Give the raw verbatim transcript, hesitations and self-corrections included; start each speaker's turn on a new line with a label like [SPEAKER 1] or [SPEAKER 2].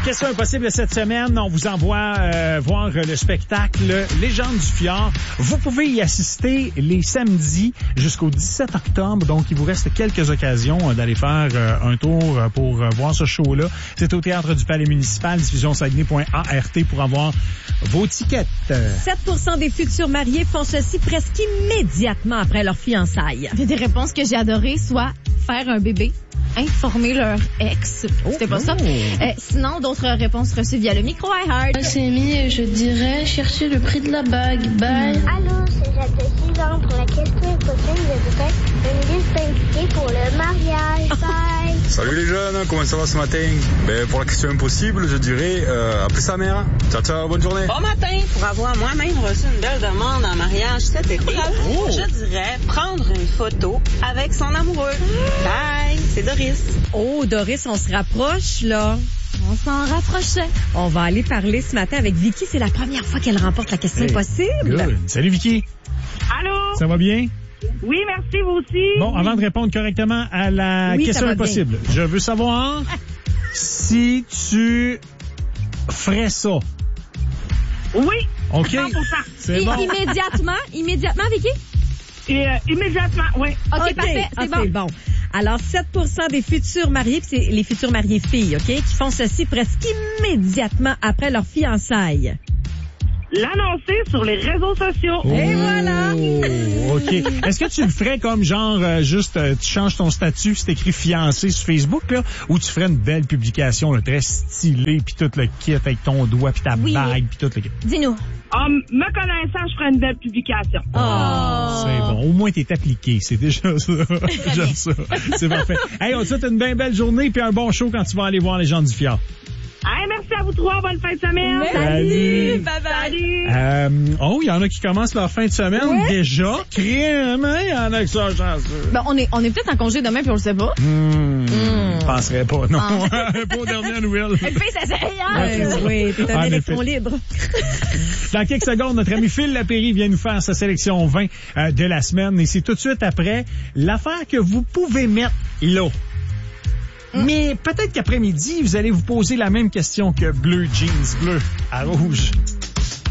[SPEAKER 1] Question impossible cette semaine, on vous envoie euh, voir le spectacle Légende du Fjord. Vous pouvez y assister les samedis jusqu'au dix-sept octobre, donc il vous reste quelques occasions euh, d'aller faire euh, un tour euh, pour euh, voir ce show-là. C'est au Théâtre du Palais municipal, diffusion saguenay point a r t pour avoir vos tickets.
[SPEAKER 2] sept pour cent des futurs mariés font ceci presque immédiatement après leur fiançailles.
[SPEAKER 3] Il y a des réponses que j'ai adorées, soit faire un bébé, informer leur ex. C'était pas
[SPEAKER 1] oh.
[SPEAKER 3] ça. Euh, sinon, d'autres réponses reçues via le micro iHeart.
[SPEAKER 4] C'est mis, je dirais, chercher le prix de la bague. Bye.
[SPEAKER 5] Allô, c'est Jacques de six ans. Pour la question prochaine, je voudrais une liste d'invités pour le mariage. Bye.
[SPEAKER 6] Salut les jeunes, comment ça va ce matin? Ben, pour la question impossible, je dirais euh, appeler sa mère. Ciao, ciao, bonne journée.
[SPEAKER 7] Bon matin, pour avoir moi-même reçu une belle demande en mariage cet été, oh. je dirais prendre une photo avec son amoureux. Bye, c'est Doris.
[SPEAKER 2] Oh, Doris, on se rapproche, là.
[SPEAKER 3] On s'en rapprochait.
[SPEAKER 2] On va aller parler ce matin avec Vicky. C'est la première fois qu'elle remporte la question
[SPEAKER 1] hey,
[SPEAKER 2] impossible.
[SPEAKER 1] Good. Salut, Vicky.
[SPEAKER 8] Allô?
[SPEAKER 1] Ça va bien?
[SPEAKER 8] Oui, merci, vous aussi.
[SPEAKER 1] Bon, avant de répondre correctement à la
[SPEAKER 2] oui,
[SPEAKER 1] question impossible, bien. Je veux savoir si tu ferais ça.
[SPEAKER 8] Oui.
[SPEAKER 1] OK.
[SPEAKER 8] cent pour cent.
[SPEAKER 1] C'est bon.
[SPEAKER 3] Immédiatement, immédiatement, Vicky?
[SPEAKER 8] Et, euh, immédiatement, oui.
[SPEAKER 3] OK,
[SPEAKER 2] okay.
[SPEAKER 3] parfait, c'est
[SPEAKER 2] ah,
[SPEAKER 3] bon.
[SPEAKER 2] C'est bon. Alors, sept pour cent des futurs mariés, puis c'est les futurs mariés filles, OK, qui font ceci presque immédiatement après leur fiançailles.
[SPEAKER 8] L'annoncer sur les réseaux sociaux.
[SPEAKER 1] Oh,
[SPEAKER 2] et voilà.
[SPEAKER 1] OK. Est-ce que tu le ferais comme genre, euh, juste, euh, tu changes ton statut, c'est écrit fiancé sur Facebook, là, ou tu ferais une belle publication, là, très stylée, puis tout le kit avec ton doigt, puis ta
[SPEAKER 3] oui.
[SPEAKER 1] bague, puis tout le kit?
[SPEAKER 3] Dis-nous.
[SPEAKER 8] Um, me connaissant, je ferais une belle publication.
[SPEAKER 2] Oh.
[SPEAKER 1] oh. C'est bon. Au moins, t'es appliqué. C'est déjà ça. J'aime ça. C'est parfait. Hey, on te souhaite une bien belle journée, puis un bon show quand tu vas aller voir les gens du Fjord.
[SPEAKER 8] Hey, merci à vous trois. Bonne fin de semaine.
[SPEAKER 2] Salut.
[SPEAKER 3] Bye bye.
[SPEAKER 8] Salut.
[SPEAKER 1] Euh, oh, il y en a qui commencent leur fin de semaine
[SPEAKER 2] ouais.
[SPEAKER 1] déjà. Crément, il y en a qui sont chanceux.
[SPEAKER 3] Ben, on est, on est peut-être en congé demain puis on le sait pas.
[SPEAKER 1] Mmh,
[SPEAKER 3] mmh.
[SPEAKER 1] Je penserais pas, non.
[SPEAKER 3] Ah.
[SPEAKER 1] Pas aux dernières nouvelles.
[SPEAKER 3] Elle fait sa
[SPEAKER 2] Euh, oui, t'es un
[SPEAKER 1] En
[SPEAKER 2] électron
[SPEAKER 1] effet.
[SPEAKER 2] libre.
[SPEAKER 1] Dans quelques secondes, notre ami Phil Lapéry vient nous faire sa sélection vingt euh, de la semaine. Et c'est tout de suite après l'affaire que vous pouvez mettre là. Mais peut-être qu'après-midi, vous allez vous poser la même question que bleu jeans bleu à rouge.